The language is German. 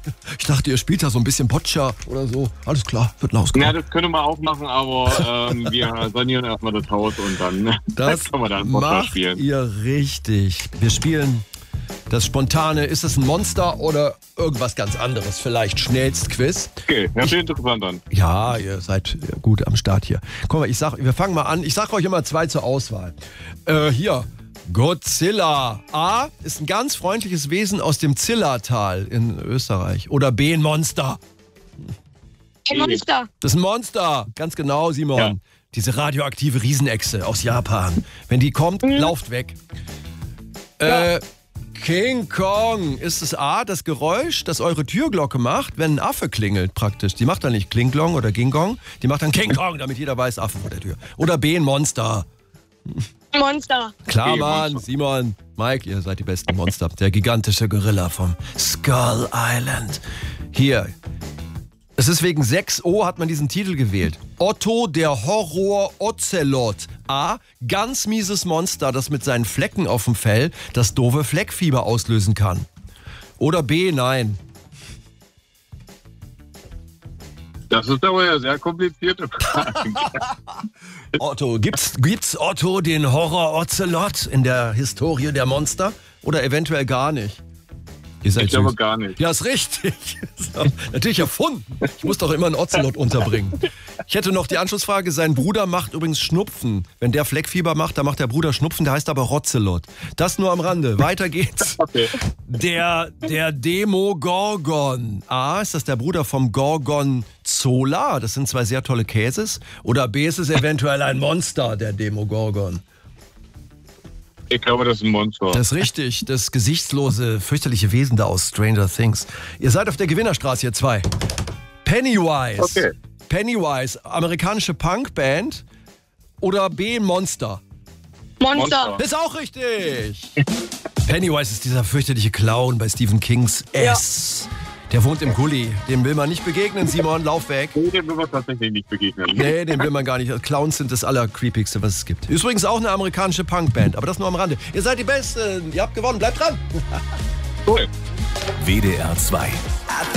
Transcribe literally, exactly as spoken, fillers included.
Ich dachte, ihr spielt da so ein bisschen Boccia oder so. Alles klar, wird rauskommen. Ja, das können wir auch machen, aber ähm, wir sanieren erstmal das Haus und dann das können wir dann Boccia macht spielen. ihr richtig. Wir spielen das Spontane. Ist es ein Monster oder irgendwas ganz anderes? Vielleicht Schnellstquiz. Okay, hört sich interessant an. Ja, ihr seid gut am Start hier. Guck mal, ich sag, wir fangen mal an. Ich sage euch immer zwei zur Auswahl. Äh, hier, Godzilla. A ist ein ganz freundliches Wesen aus dem Zillertal in Österreich. Oder B, ein Monster. Ein Monster. Das ist ein Monster. Ganz genau, Simon. Ja. Diese radioaktive Riesenechse aus Japan. Wenn die kommt, Mhm. lauft weg. Äh, King Kong. Ist es A, das Geräusch, das eure Türglocke macht, wenn ein Affe klingelt praktisch? Die macht dann nicht Klinglong oder Gingong. Die macht dann King Kong, damit jeder weiß, Affe vor der Tür. Oder B, ein Monster. Monster. Klar, Okay, Mann. Monster. Simon, Mike, ihr seid die besten Monster. Der gigantische Gorilla vom Skull Island. Hier. Es ist wegen sechs O hat man diesen Titel gewählt. Otto, der Horror-Ozelot. A, ganz mieses Monster, das mit seinen Flecken auf dem Fell das doofe Fleckfieber auslösen kann. Oder B, nein. Das ist aber ja sehr komplizierte Frage. Otto, gibt's, gibt's Otto den Horror-Ozelot in der Historie der Monster? Oder eventuell gar nicht? Ihr seid Ich glaube süß. gar nicht. Ja, ist richtig. Ist auch natürlich erfunden. Ich muss doch immer einen Ozelot unterbringen. Ich hätte noch die Anschlussfrage. Sein Bruder macht übrigens Schnupfen. Wenn der Fleckfieber macht, dann macht der Bruder Schnupfen. Der heißt aber Rozelot. Das nur am Rande. Weiter geht's. Okay. Der, der Demogorgon. A, ist das der Bruder vom Gorgonzola? Das sind zwei sehr tolle Käses. Oder B, ist es eventuell ein Monster, der Demogorgon? Ich glaube, das ist ein Monster. Das ist richtig. Das gesichtslose, fürchterliche Wesen da aus Stranger Things. Ihr seid auf der Gewinnerstraße, ihr zwei. Pennywise. Okay. Pennywise, amerikanische Punkband. Oder B, Monster. Monster. Das ist auch richtig. Pennywise ist dieser fürchterliche Clown bei Stephen Kings S. Der wohnt im Gully. Dem will man nicht begegnen, Simon. Lauf weg. Nee, dem will man tatsächlich nicht begegnen. Nee, dem will man gar nicht. Clowns sind das allercreepigste, was es gibt. Übrigens auch eine amerikanische Punkband, aber das nur am Rande. Ihr seid die Besten. Ihr habt gewonnen. Bleibt dran. Cool. W D R zwei. I